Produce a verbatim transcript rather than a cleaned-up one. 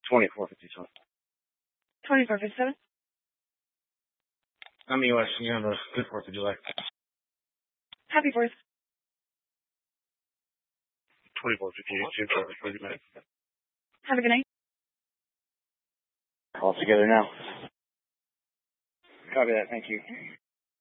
twenty-four fifty-seven. twenty-four fifty-seven? I'm U S. You have a good fourth of July. Happy fourth. twenty-four fifty-eight, June fourth, thirty minutes. Have a good night. All together now. Copy that. Thank you.